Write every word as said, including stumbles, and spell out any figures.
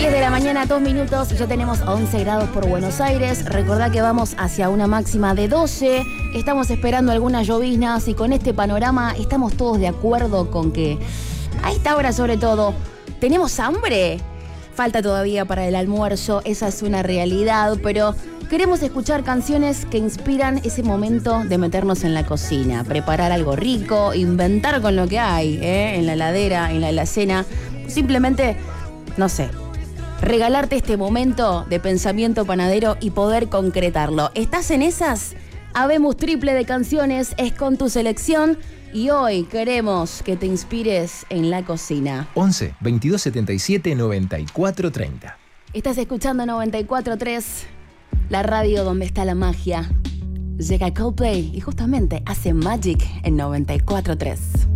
diez de la mañana, dos minutos, ya tenemos once grados por Buenos Aires. Recordá que vamos hacia una máxima de doce, estamos esperando algunas lloviznas y con este panorama estamos todos de acuerdo con que a esta hora sobre todo, ¿tenemos hambre? Falta todavía para el almuerzo, esa es una realidad, pero queremos escuchar canciones que inspiran ese momento de meternos en la cocina, preparar algo rico, inventar con lo que hay, ¿eh? En la heladera, en la alacena, simplemente, no sé, regalarte este momento de pensamiento panadero y poder concretarlo. ¿Estás en esas? Habemos triple de canciones, es con tu selección y hoy queremos que te inspires en la cocina. once, veintidós setenta y siete, noventa y cuatro treinta. Estás escuchando noventa y cuatro tres, la radio donde está la magia. Llega Coldplay y justamente hace Magic en noventa y cuatro tres.